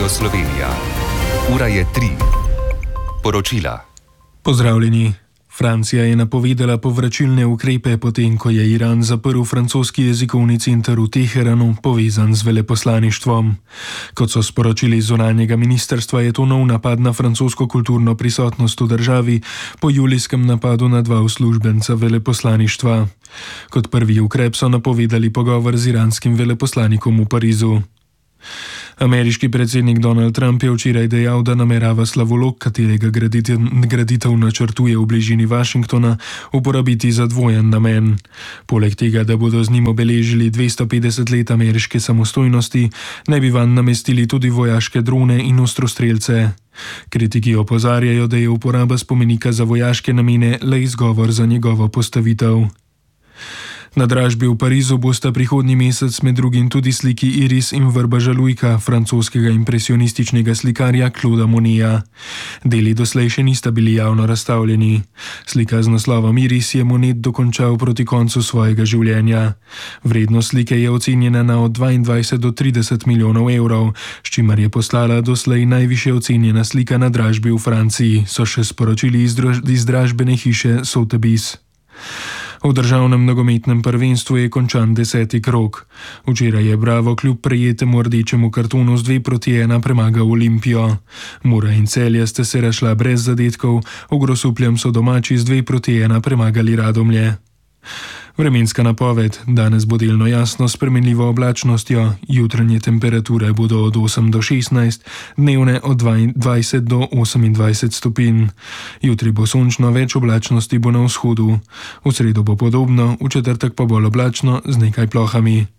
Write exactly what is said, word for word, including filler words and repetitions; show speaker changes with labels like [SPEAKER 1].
[SPEAKER 1] Radio Slovenija. Ura je tri. Poročila.
[SPEAKER 2] Pozdravljeni. Francija je napovedala povračilne ukrepe, potem ko je Iran zaprl francoski jezikovni center v Teheranu, povezan z veleposlaništvom. Kot so sporočili z zunanjega ministrstva, je to nov napad na francosko kulturno prisotnost v državi po julijskem napadu na dva uslužbenca veleposlaništva. Kot prvi ukrep so napovedali pogovor z iranskim veleposlanikom v Parizu. Ameriški predsednik Donald Trump je včeraj dejal, da namerava slavolok, katerega graditev, graditev načrtuje v bližini Washingtona, uporabiti za dvojen namen. Poleg tega, da bodo z njim obeležili dvesto petdeset let ameriške samostojnosti, naj bi vanj namestili tudi vojaške drone in ostrostrelce. Kritiki opozarjajo, da je uporaba spomenika za vojaške namene le izgovor za njegovo postavitev. Na dražbi v Parizu bosta prihodnji mesec med drugim tudi sliki Iris in Vrba žalujka francoskega impresionističnega slikarja Clauda Moneta. Deli doslej še nista bili javno razstavljeni. Slika z naslovom Iris je Monet dokončal proti koncu svojega življenja. Vrednost slike je ocenjena na od dvaindvajset do trideset milijonov evrov, s čimer je postala doslej najvišje ocenjena slika na dražbi v Franciji, so še sporočili iz dražbene hiše Sotheby's. V državnem nogometnem prvenstvu je končan deseti krog. Včeraj je Bravo kljub prejetemu rdečemu kartonu z dve proti ena premagal Olimpijo. Mura in Celje ste se razšla brez zadetkov, v Grosupljem so domači z dve proti ena premagali Radomlje. Vremenska napoved. Danes bo delno jasno s spremenljivo oblačnostjo, jutranje temperature bodo od osem do šestnajst, dnevne od dvajset do osemindvajset stopinj. Jutri bo sončno, več oblačnosti bo na vzhodu. V sredo bo podobno, v četrtek pa bolj oblačno z nekaj plohami.